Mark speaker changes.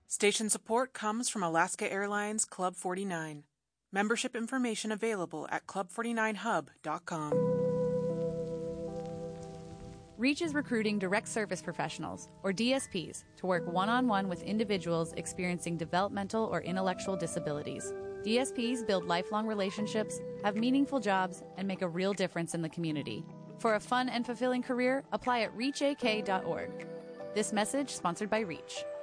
Speaker 1: Station support comes from Alaska Airlines Club 49. Membership information available at club49hub.com.
Speaker 2: REACH is recruiting direct service professionals, or DSPs, to work one-on-one with individuals experiencing developmental or intellectual disabilities. DSPs build lifelong relationships, have meaningful jobs, and make a real difference in the community. For a fun and fulfilling career, apply at reachak.org. This message sponsored by REACH.